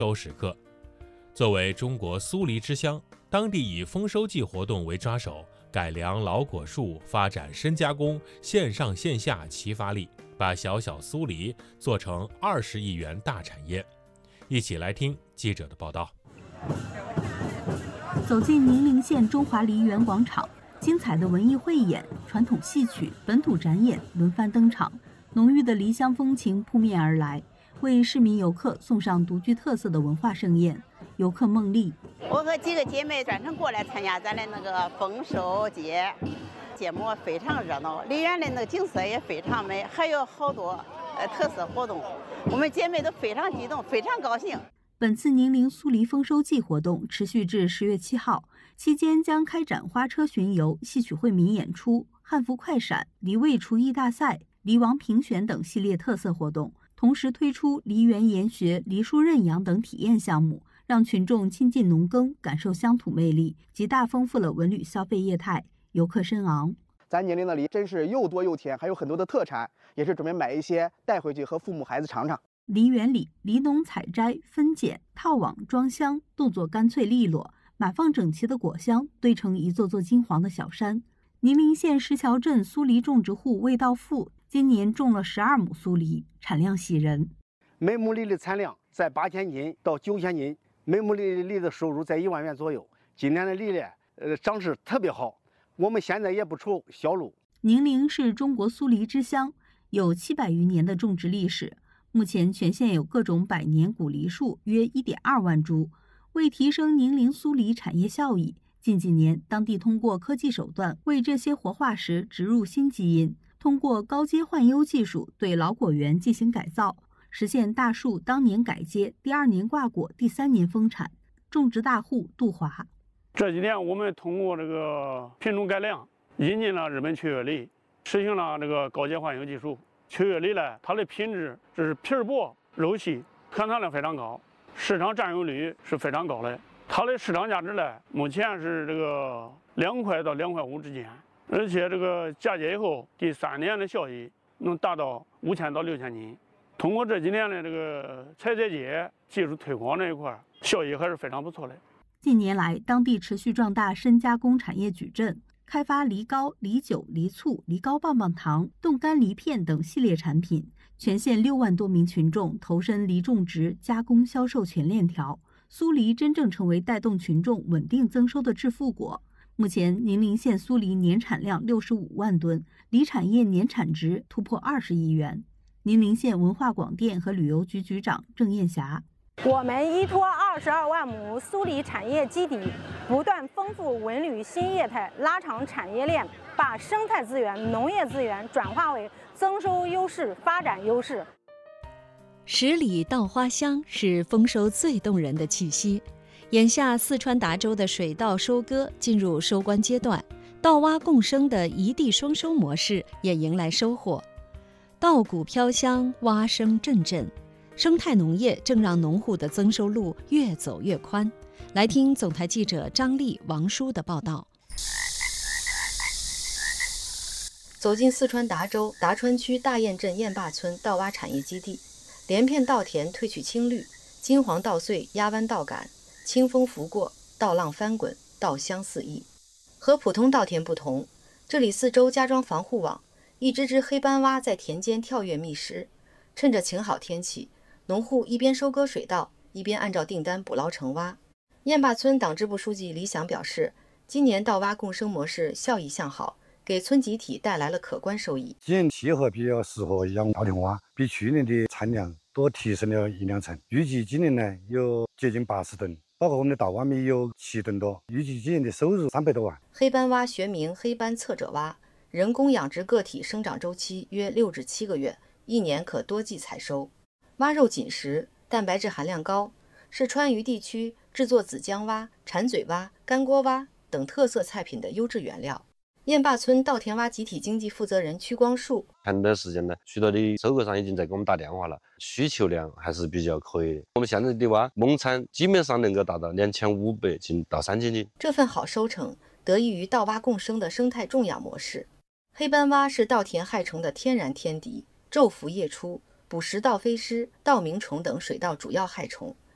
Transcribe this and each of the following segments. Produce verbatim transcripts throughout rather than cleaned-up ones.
收时刻。作为中国苏梨之乡，当地以丰收季活动为抓手，改良老果树，发展深加工，线上线下齐发力，把小小苏梨做成二十亿元大产业。一起来听记者的报道。 走进宁陵县中华梨园广场，精彩的文艺汇演、传统戏曲、本土展演轮番登场，浓郁的梨乡风情扑面而来，为市民游客送上独具特色的文化盛宴。游客孟丽， 我和几个姐妹专程过来参加咱的那个丰收节节目，非常热闹，梨园的那个景色也非常美，还有好多呃特色活动，我们姐妹都非常激动，非常高兴。 本次宁陵苏梨丰收季活动持续至十月七号，期间将开展花车巡游、戏曲惠民演出、汉服快闪、梨味厨艺大赛、梨王评选等系列特色活动，同时推出梨园研学、梨树认养等体验项目，让群众亲近农耕，感受乡土魅力，极大丰富了文旅消费业态，游客深昂。 咱宁陵的梨真是又多又甜，还有很多的特产，也是准备买一些带回去和父母孩子尝尝。 梨园里，梨农采摘、分拣、套网、装箱，动作干脆利落，码放整齐的果箱堆成一座座金黄的小山。宁陵县石桥镇苏梨种植户魏道富今年种了十二亩苏梨，产量喜人。 每亩梨的产量在八千斤到九千斤，每亩梨梨的收入在一万元左右。今年的梨呢，呃，长势特别好。我们现在也不愁销路。 宁陵是中国苏梨之乡，有七百余年的种植历史。目前全县有各种百年古梨树约 一点二万株。为提升宁陵苏梨产业效益，近几年当地通过科技手段为这些活化石植入新基因，通过高阶换优技术对老果园进行改造，实现大树当年改接，第二年挂果，第三年丰产。种植大户杜华， 这几年我们通过这个品种改良，引进了日本雀叶梨，实行了这个高阶换优技术。雀叶梨呢，它的品质这是皮儿薄、肉细，含糖量非常高，市场占有率是非常高的。它的市场价值呢，目前是这个两块到两块五之间，而且这个嫁接以后，第三年的效益能达到五千到六千斤。通过这几年的这个采摘节技术推广这一块，效益还是非常不错的。 近年来，当地持续壮大深加工产业矩阵，开发梨膏、梨酒、梨醋、梨膏棒棒糖、冻干梨片等系列产品，全县六万多名群众投身梨种植、加工、销售全链条，苏梨真正成为带动群众稳定增收的致富果。目前，宁陵县苏梨年产量六十五万吨，梨产业年产值突破二十亿元。宁陵县文化广电和旅游局局长郑艳霞。 我们依托二十二万亩苏梨产业基底，不断丰富文旅新业态，拉长产业链，把生态资源、农业资源转化为增收优势、发展优势。 十里稻花香是丰收最动人的气息。眼下，四川达州的水稻收割进入收官阶段，稻洼共生的一地双收模式也迎来收获。稻谷飘香，蛙声阵阵。生态农业正让农户的增收路越走越宽。来听总台记者张丽、王舒的报道。 走进四川达州达川区大堰镇堰坝村稻洼产业基地，连片稻田褪去青绿，金黄稻穗压弯稻杆，清风拂过，稻浪翻滚，稻香四溢。和普通稻田不同，这里四周加装防护网，一只只黑斑蛙在田间跳跃觅食。趁着晴好天气，农户一边收割水稻，一边按照订单捕捞成蛙。堰坝村党支部书记李想表示，今年稻蛙共生模式效益向好，给村集体带来了可观收益。 今年气候比较适合养稻田蛙，比去年的产量多提升了一两成。预计今年呢有接近八十吨，包括我们的稻蛙米有七吨多，预计今年的收入三百多万。 黑斑蛙学名黑斑侧褶蛙，人工养殖个体生长周期约六至七个月，一年可多季采收。蛙肉紧实，蛋白质含量高，是川渝地区制作子姜蛙、馋嘴蛙、干锅蛙等特色菜品的优质原料。堰坝村稻田蛙集体经济负责人屈光树： 前段时间呢，许多的收购商已经在给我们打电话了，需求量还是比较可以的。我们现在的蛙亩产基本上能够达到两千五百斤到三千斤。 这份好收成得益于稻蛙共生的生态种养模式。黑斑蛙是稻田害虫的天然天敌，昼伏夜出，捕食稻飞虱、稻鸣虫等水稻主要害虫，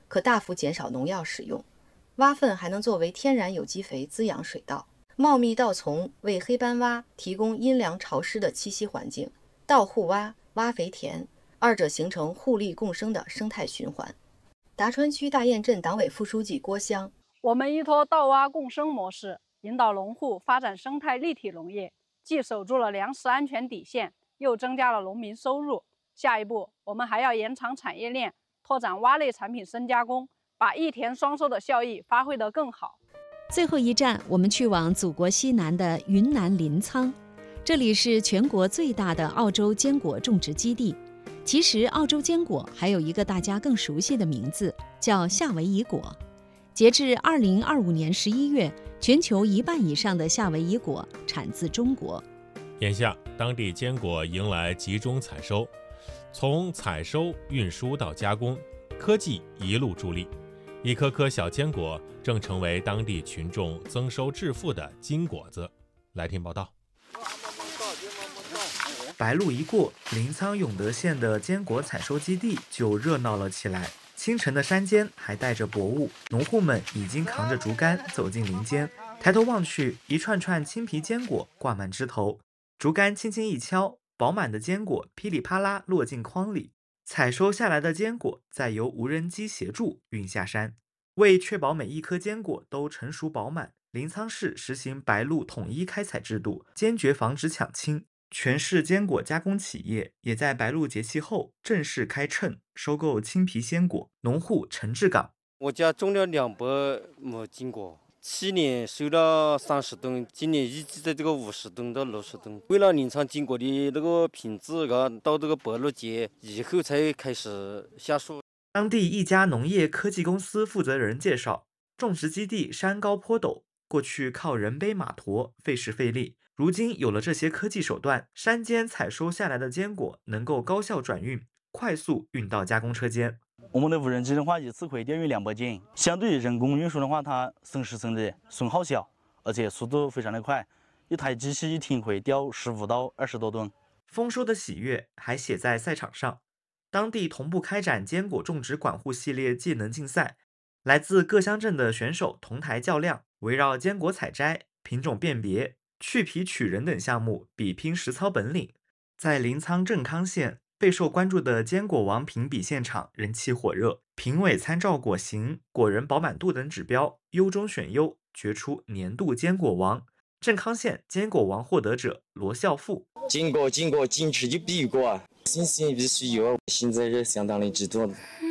可大幅减少农药使用。蛙粪还能作为天然有机肥滋养水稻。茂密稻丛为黑斑蛙提供阴凉潮湿的栖息环境，稻护蛙、蛙肥田，二者形成互利共生的生态循环。达川区大堰镇党委副书记郭湘： 我们依托稻蛙共生模式，引导农户发展生态立体农业，既守住了粮食安全底线，又增加了农民收入。下一步，我们还要延长产业链，拓展蛙类产品深加工，把一田双收的效益发挥得更好。 最后一站，我们去往祖国西南的云南临沧，这里是全国最大的澳洲坚果种植基地。其实，澳洲坚果还有一个大家更熟悉的名字，叫夏威夷果。截至二零二五年十一月，全球一半以上的夏威夷果产自中国。 眼下，当地坚果迎来集中采收，从采收、运输到加工，科技一路助力，一颗颗小坚果正成为当地群众增收致富的金果子。来听报道。 白露一过，临沧永德县的坚果采收基地就热闹了起来。清晨的山间还带着薄雾，农户们已经扛着竹竿走进林间。抬头望去，一串串青皮坚果挂满枝头，竹竿轻轻一敲，饱满的坚果噼里啪啦落进筐里。采收下来的坚果再由无人机协助运下山。为确保每一颗坚果都成熟饱满，临沧市实行白露统一开采制度，坚决防止抢青。全市坚果加工企业也在白露节气后正式开秤收购青皮鲜果。农户陈志岗： 我家种了两百亩坚果，去年收了三十吨，今年预计在这个五十吨到六十吨。为了临沧坚果的那个品质，啊，到这个白露节以后才开始下树。 当地一家农业科技公司负责人介绍，种植基地山高坡陡，过去靠人背马驮，费时费力。如今有了这些科技手段，山间采收下来的坚果能够高效转运，快速运到加工车间。 我们的无人机的话，一次可以调运两百斤，相对于人工运输的话，它省时省力，损耗小，而且速度非常的快。一台机器一天会调十五到二十多吨。 丰收的喜悦还写在赛场上，当地同步开展坚果种植管护系列技能竞赛，来自各乡镇的选手同台较量，围绕坚果采摘、品种辨别、去皮取人等项目比拼实操本领。在临沧镇康县备受关注的坚果王评比现场人气火热，评委参照果形、果仁饱满度等指标，优中选优，决出年度坚果王。镇康县坚果王获得者罗孝富： 坚果坚果坚持就比果，信心必须有，现在是相当的激动。